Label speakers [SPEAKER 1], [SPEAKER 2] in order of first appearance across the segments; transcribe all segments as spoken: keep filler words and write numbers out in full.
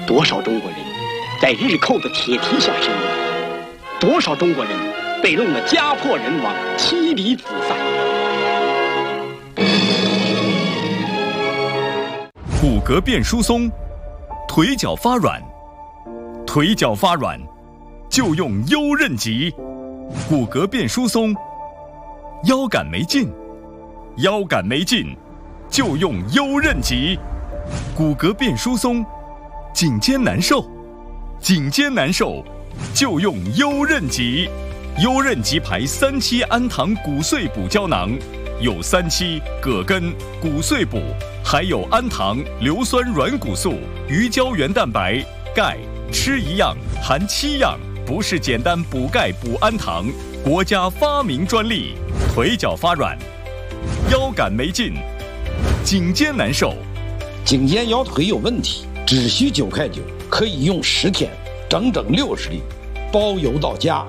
[SPEAKER 1] 多少中国人在日寇的铁蹄下生活，多少中国人被弄得家破人亡、妻离子散。
[SPEAKER 2] 骨骼变疏松，腿脚发软，腿脚发软就用优韧极。骨骼变疏松，腰杆没劲，腰杆没劲就用优韧极。骨骼变疏松，颈肩难受，颈肩难受就用优韧极。优韧极牌三七氨糖骨碎补胶囊，有三七、葛根、骨碎补，还有氨糖、硫酸软骨素、鱼胶原蛋白、钙，吃一样含七样，不是简单补钙补氨糖，国家发明专利。腿脚发软，腰杆没劲，颈肩难受，
[SPEAKER 3] 颈肩腰腿有问题，只需九块九，可以用十天，整整六十粒，包邮到家。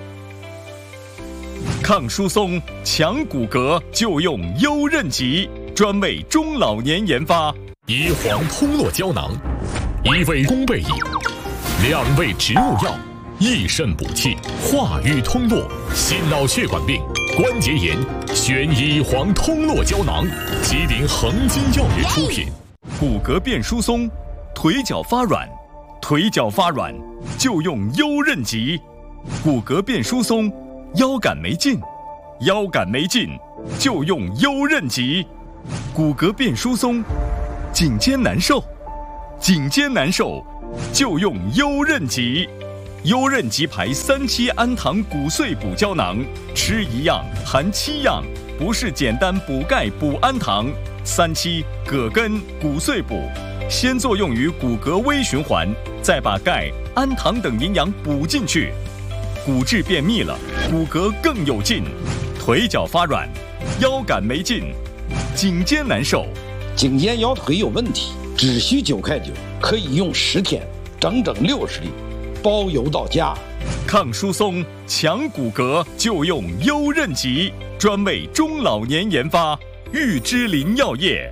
[SPEAKER 2] 抗疏松、强骨骼就用优韧极，专为中老年研发。
[SPEAKER 4] 乙黄通络胶囊，一味宫贝饮，两味植物药，益肾补气，化瘀通络，心脑血管病、关节炎，选乙黄通络胶囊，吉林恒金药业出品。
[SPEAKER 2] 骨骼变疏松，腿脚发软，腿脚发软就用优韧极。骨骼变疏松，腰杆没劲，腰杆没劲就用优韧极。骨骼变疏松，颈肩难受，颈肩难受就用优韧极。优韧极牌三七氨糖骨碎补胶囊，吃一样含七样，不是简单补钙补氨糖。三七、葛根、骨碎补，先作用于骨骼微循环，再把钙、氨糖等营养补进去。骨质变密了，骨骼更有劲。腿脚发软，腰杆没劲，颈肩难受，
[SPEAKER 3] 颈肩腰腿有问题，只需九块九，可以用十天，整整六十粒，包邮到家。
[SPEAKER 2] 抗疏松、强骨骼就用优韧极，专为中老年研发。玉芝林药业。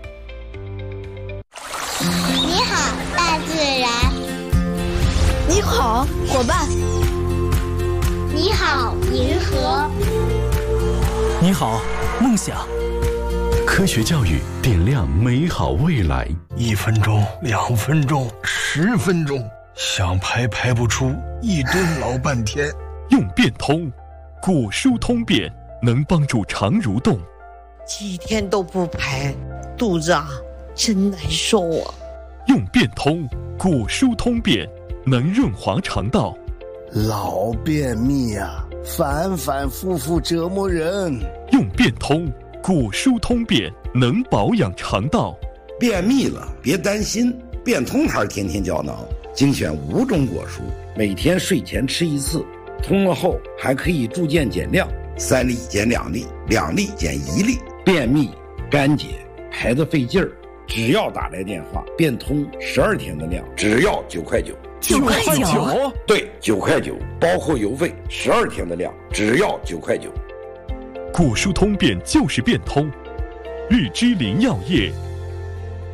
[SPEAKER 5] 你好，大自然。
[SPEAKER 6] 你好，伙伴。
[SPEAKER 5] 你好，银河。
[SPEAKER 7] 你好，梦想。科学教育点亮美好未来。
[SPEAKER 8] 一分钟，两分钟，十分钟，想排排不出，一蹲老半天。
[SPEAKER 7] 用变通，骨疏通便，能帮助肠蠕动。
[SPEAKER 6] 几天都不排，肚子啊真难受啊。
[SPEAKER 7] 用变通，骨疏通便，能润滑肠道。
[SPEAKER 8] 老便秘啊，反反复复折磨人。
[SPEAKER 7] 用变通，骨疏通便，能保养肠道。
[SPEAKER 9] 便秘了别担心，变通牌天天胶囊精选五种果蔬，每天睡前吃一次，通了后还可以逐渐减量，三粒减两粒，两粒减一粒。便秘、干结、排得费劲儿，只要打来电话，变通十二天的量，只要九块九。
[SPEAKER 7] 九块九？
[SPEAKER 9] 对，九块九，包括邮费，十二天的量，只要九块九。
[SPEAKER 7] 骨疏通便就是变通，玉芝林药业。